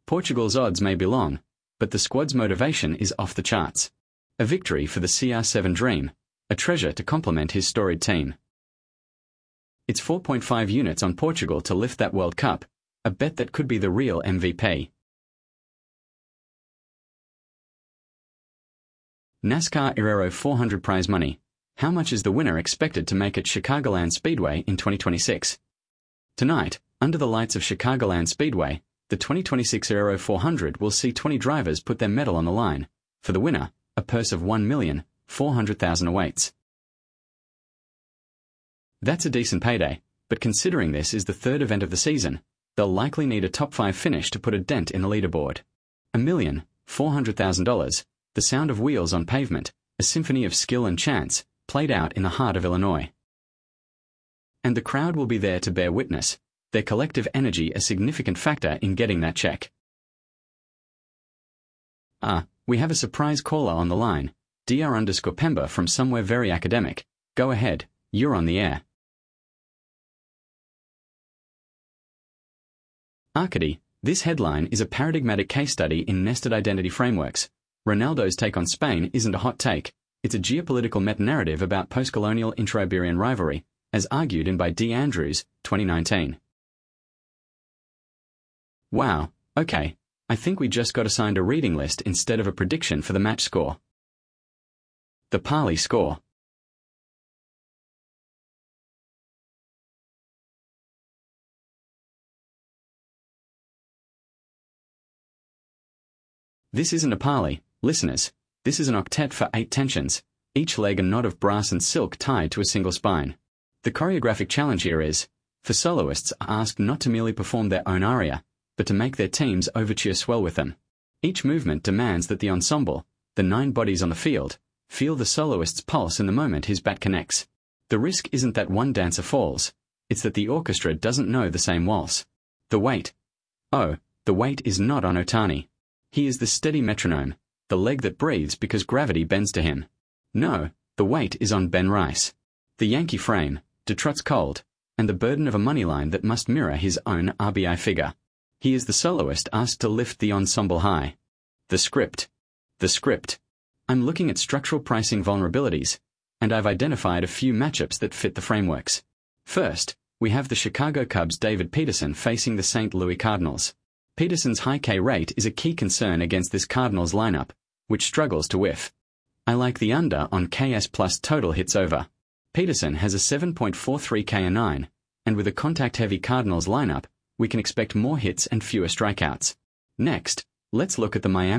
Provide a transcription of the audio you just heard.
Portugal's odds may be long, but the squad's motivation is off the charts. A victory for the CR7 Dream, a treasure to complement his storied team. It's 4.5 units on Portugal to lift that World Cup, a bet that could be the real MVP. NASCAR Aero 400 prize money. How much is the winner expected to make at Chicagoland Speedway in 2026? Tonight, under the lights of Chicagoland Speedway, the 2026 Aero 400 will see 20 drivers put their medal on the line. For the winner, a purse of $1,400,000 awaits. That's a decent payday, but considering this is the third event of the season, they'll likely need a top 5 finish to put a dent in the leaderboard. $1,400,000, the sound of wheels on pavement, a symphony of skill and chance, played out in the heart of Illinois. And the crowd will be there to bear witness, their collective energy a significant factor in getting that check. We have a surprise caller on the line, Dr_Pemba from somewhere very academic. Go ahead, you're on the air. Arcady, this headline is a paradigmatic case study in nested identity frameworks. Ronaldo's take on Spain isn't a hot take, it's a geopolitical meta-narrative about post-colonial inter-Iberian rivalry, as argued in by D. Andrews, 2019. Wow, okay, I think we just got assigned a reading list instead of a prediction for the match score. The Parley score. This isn't a parley, listeners, this is an octet for 8 tensions, each leg a knot of brass and silk tied to a single spine. The choreographic challenge here is, for soloists are asked not to merely perform their own aria, but to make their team's overture swell with them. Each movement demands that the ensemble, the 9 bodies on the field, feel the soloist's pulse in the moment his bat connects. The risk isn't that one dancer falls, it's that the orchestra doesn't know the same waltz. The weight. Oh, the weight is not on Otani. He is the steady metronome, the leg that breathes because gravity bends to him. No, the weight is on Ben Rice. The Yankee frame, Detroit's cold, and the burden of a money line that must mirror his own RBI figure. He is the soloist asked to lift the ensemble high. The script. The script. I'm looking at structural pricing vulnerabilities, and I've identified a few matchups that fit the frameworks. First, we have the Chicago Cubs' David Peterson facing the St. Louis Cardinals. Peterson's high K rate is a key concern against this Cardinals lineup, which struggles to whiff. I like the under on KS plus total hits over. Peterson has a 7.43 K9, and with a contact-heavy Cardinals lineup, we can expect more hits and fewer strikeouts. Next, let's look at the Miami